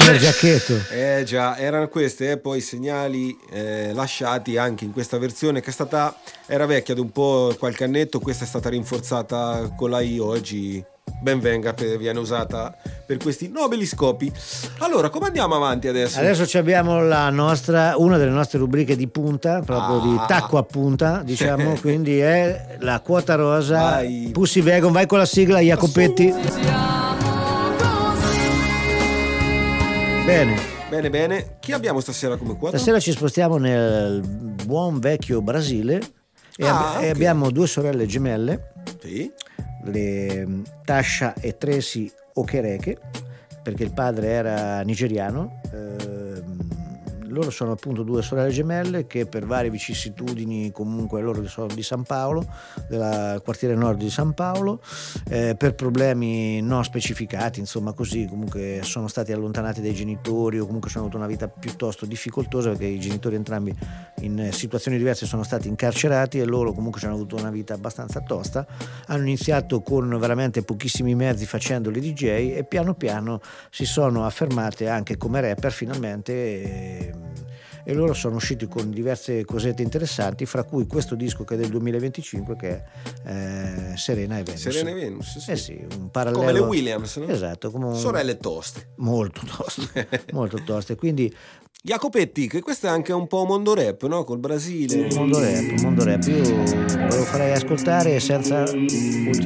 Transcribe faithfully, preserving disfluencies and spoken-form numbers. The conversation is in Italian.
nel giacchetto. Eh già, erano queste eh, poi segnali eh, lasciati anche in questa versione che è stata, era vecchia di un po', qualche annetto, questa è stata rinforzata con l'A I oggi. Ben venga, per, viene usata per questi nobili scopi. Allora, come andiamo avanti adesso? Adesso abbiamo la nostra, una delle nostre rubriche di punta, proprio ah. di tacco a punta, diciamo, quindi è la quota rosa. Vai. Pussy Vegan, vai con la sigla, Jacopetti. Bene. Bene, bene. Chi abbiamo stasera come quota? Stasera ci spostiamo nel buon vecchio Brasile e, ah, ab- okay. e abbiamo due sorelle gemelle. Sì. Le Tasha e Tracy Okereke, perché il padre era nigeriano. Eh, loro sono appunto due sorelle gemelle che per varie vicissitudini, comunque loro sono di San Paolo, del quartiere nord di San Paolo, eh, per problemi non specificati, insomma così, comunque sono stati allontanati dai genitori o comunque hanno avuto una vita piuttosto difficoltosa, perché i genitori entrambi in situazioni diverse sono stati incarcerati e loro comunque hanno avuto una vita abbastanza tosta. Hanno iniziato con veramente pochissimi mezzi facendoli D J e piano piano si sono affermate anche come rapper finalmente, e, e loro sono usciti con diverse cosette interessanti, fra cui questo disco che è del duemilaventicinque, che è eh, Serena e Venus. Serena e Venus, sì. Eh sì, un parallelo. Come le Williams, no? Esatto, come un... sorelle toste. Molto toste, molto toste, quindi Jacopetti, che questo è anche un po' mondo rap, no? Col Brasile. Mondo rap, mondo rap. Io ve lo farei ascoltare senza ulteriori